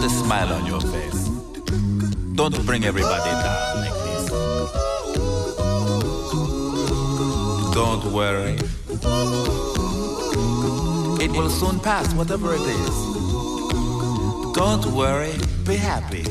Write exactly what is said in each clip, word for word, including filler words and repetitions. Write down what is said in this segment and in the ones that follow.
a smile on your face. Don't bring everybody down like this. Don't worry. It will soon pass, whatever it is. Don't worry, be happy.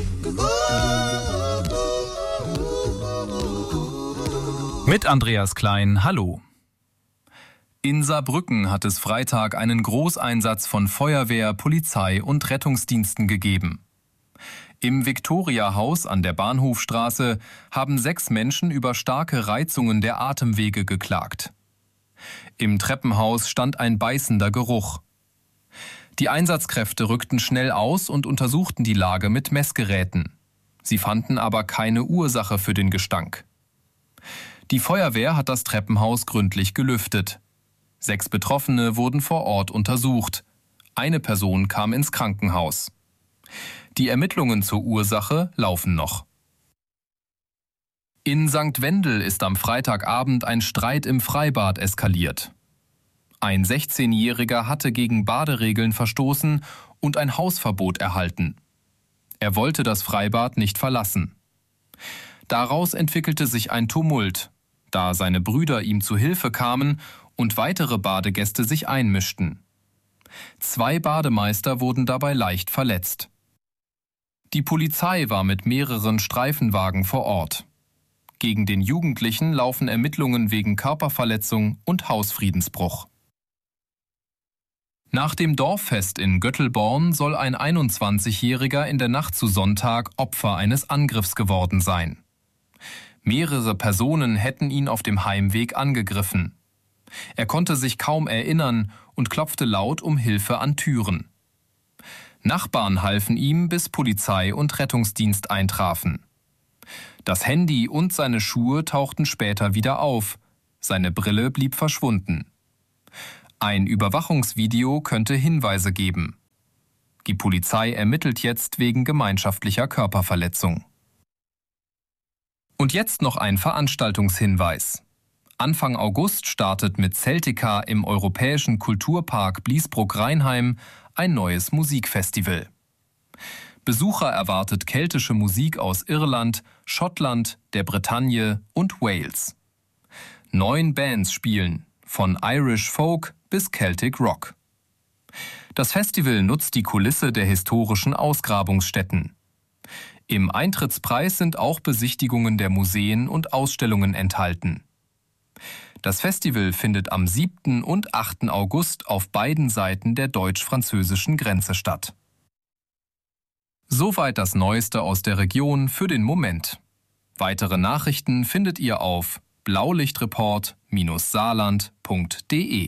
Mit Andreas Klein, hallo. In Saarbrücken hat es Freitag einen Großeinsatz von Feuerwehr, Polizei und Rettungsdiensten gegeben. Im Viktoriahaus an der Bahnhofstraße haben sechs Menschen über starke Reizungen der Atemwege geklagt. Im Treppenhaus stand ein beißender Geruch. Die Einsatzkräfte rückten schnell aus und untersuchten die Lage mit Messgeräten. Sie fanden aber keine Ursache für den Gestank. Die Feuerwehr hat das Treppenhaus gründlich gelüftet. Sechs Betroffene wurden vor Ort untersucht. Eine Person kam ins Krankenhaus. Die Ermittlungen zur Ursache laufen noch. In Sankt Wendel ist am Freitagabend ein Streit im Freibad eskaliert. Ein sechzehnjähriger hatte gegen Baderegeln verstoßen und ein Hausverbot erhalten. Er wollte das Freibad nicht verlassen. Daraus entwickelte sich ein Tumult, da seine Brüder ihm zu Hilfe kamen und weitere Badegäste sich einmischten. Zwei Bademeister wurden dabei leicht verletzt. Die Polizei war mit mehreren Streifenwagen vor Ort. Gegen den Jugendlichen laufen Ermittlungen wegen Körperverletzung und Hausfriedensbruch. Nach dem Dorffest in Göttelborn soll ein einundzwanzigjähriger in der Nacht zu Sonntag Opfer eines Angriffs geworden sein. Mehrere Personen hätten ihn auf dem Heimweg angegriffen. Er konnte sich kaum erinnern und klopfte laut um Hilfe an Türen. Nachbarn halfen ihm, bis Polizei und Rettungsdienst eintrafen. Das Handy und seine Schuhe tauchten später wieder auf. Seine Brille blieb verschwunden. Ein Überwachungsvideo könnte Hinweise geben. Die Polizei ermittelt jetzt wegen gemeinschaftlicher Körperverletzung. Und jetzt noch ein Veranstaltungshinweis. Anfang August startet mit Celtica im Europäischen Kulturpark Bliesbruck-Rheinheim ein neues Musikfestival. Besucher erwartet keltische Musik aus Irland, Schottland, der Bretagne und Wales. Neun Bands spielen, von Irish Folk bis Celtic Rock. Das Festival nutzt die Kulisse der historischen Ausgrabungsstätten. Im Eintrittspreis sind auch Besichtigungen der Museen und Ausstellungen enthalten. Das Festival findet am siebten und achten August auf beiden Seiten der deutsch-französischen Grenze statt. Soweit das Neueste aus der Region für den Moment. Weitere Nachrichten findet ihr auf blaulichtreport Bindestrich saarland Punkt de.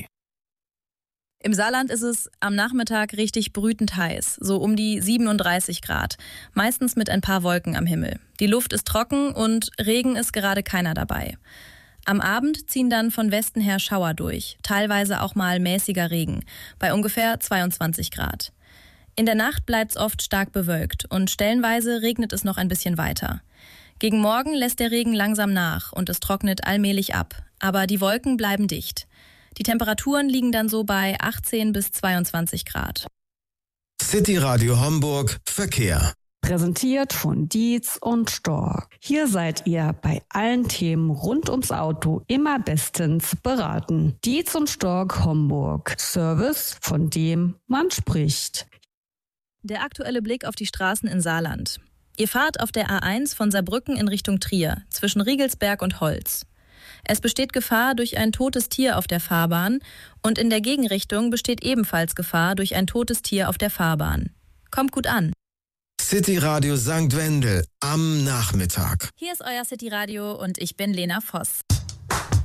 Im Saarland ist es am Nachmittag richtig brütend heiß, so um die siebenunddreißig Grad, meistens mit ein paar Wolken am Himmel. Die Luft ist trocken und Regen ist gerade keiner dabei. Am Abend ziehen dann von Westen her Schauer durch, teilweise auch mal mäßiger Regen, bei ungefähr zweiundzwanzig Grad. In der Nacht bleibt es oft stark bewölkt und stellenweise regnet es noch ein bisschen weiter. Gegen Morgen lässt der Regen langsam nach und es trocknet allmählich ab, aber die Wolken bleiben dicht. Die Temperaturen liegen dann so bei achtzehn bis zweiundzwanzig Grad. City Radio Homburg Verkehr. Präsentiert von Dietz und Stork. Hier seid ihr bei allen Themen rund ums Auto immer bestens beraten. Dietz und Stork Homburg. Service, von dem man spricht. Der aktuelle Blick auf die Straßen in Saarland. Ihr fahrt auf der A eins von Saarbrücken in Richtung Trier, zwischen Riegelsberg und Holz. Es besteht Gefahr durch ein totes Tier auf der Fahrbahn und in der Gegenrichtung besteht ebenfalls Gefahr durch ein totes Tier auf der Fahrbahn. Kommt gut an. City Radio Sankt Wendel am Nachmittag. Hier ist euer City Radio und ich bin Lena Voss.